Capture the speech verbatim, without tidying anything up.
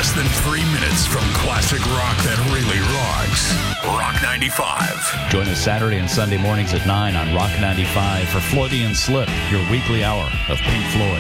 less than three minutes from classic rock that really rocks. Rock ninety-five. Join us Saturday and Sunday mornings at nine on Rock ninety-five for Freudian Slip, your weekly hour of Pink Floyd.